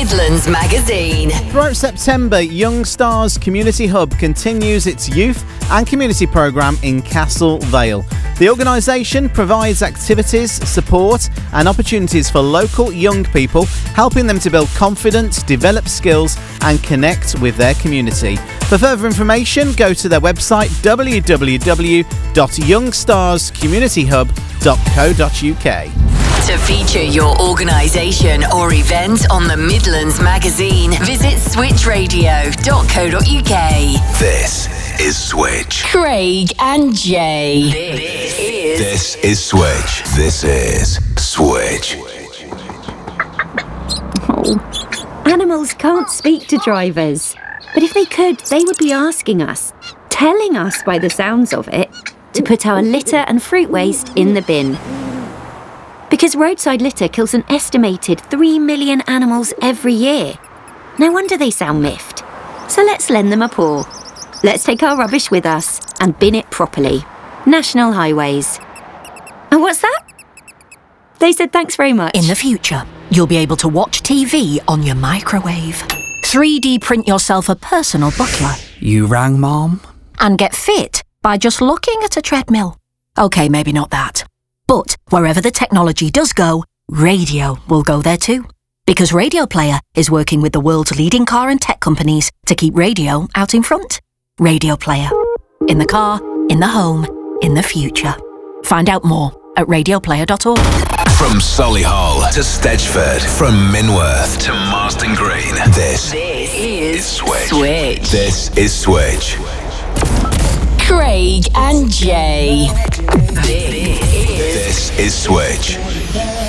Midlands Magazine. Throughout September, Young Stars Community Hub continues its youth and community programme in Castle Vale. The organisation provides activities, support and opportunities for local young people, helping them to build confidence, develop skills and connect with their community. For further information, go to their website www.youngstarscommunityhub.co.uk. To feature your organisation or event on the Midlands Magazine, visit switchradio.co.uk. This is Switch. Craig and Jay. This is Switch. This is Switch. Oh, animals can't speak to drivers. But if they could, they would be asking us, telling us by the sounds of it, to put our litter and fruit waste in the bin. Because roadside litter kills an estimated 3 million animals every year. No wonder they sound miffed. So let's lend them a paw. Let's take our rubbish with us and bin it properly. National Highways. And what's that? They said thanks very much. In the future, you'll be able to watch TV on your microwave, 3D print yourself a personal butler. You rang, Mom? And get fit by just looking at a treadmill. OK, maybe not that. But wherever the technology does go, radio will go there too. Because Radio Player is working with the world's leading car and tech companies to keep radio out in front. Radio Player. In the car, in the home, in the future. Find out more at radioplayer.org. From Solihull to Stedgeford, from Minworth to Marston Green, this is Switch. This is Switch. Craig and Jay. This is Switch.